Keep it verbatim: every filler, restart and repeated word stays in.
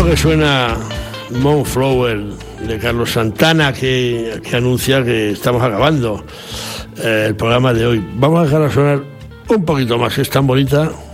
que suena Moonflower de Carlos Santana, que, que anuncia que estamos acabando eh, el programa de hoy. Vamos a dejarla sonar un poquito más, es tan bonita.